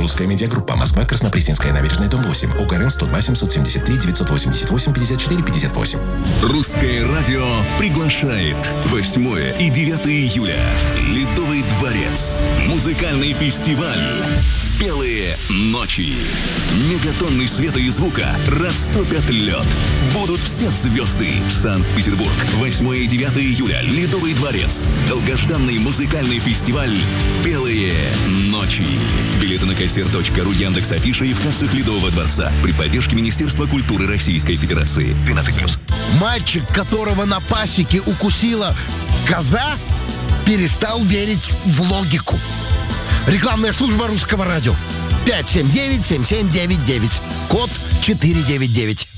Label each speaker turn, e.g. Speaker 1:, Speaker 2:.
Speaker 1: Русская медиагруппа. Москва, Краснопресненская набережная, дом 8. УКРН 102 773 988 54 58.
Speaker 2: Русское радио приглашает 8 и 9 июля. Ледовый дворец. Музыкальный фестиваль. Белые ночи. Мегатонны света и звука растопят лед. Будут все звезды. Санкт-Петербург. 8 и 9 июля. Ледовый дворец. Долгожданный музыкальный фестиваль «Белые ночи». Билеты на кассир.ру, Яндекс.Афиша и в кассах Ледового дворца. При поддержке Министерства культуры Российской Федерации. 12+.
Speaker 3: Мальчик, которого на пасеке укусила коза, перестал верить в логику. Рекламная служба Русского радио. 579-7799. Код 499.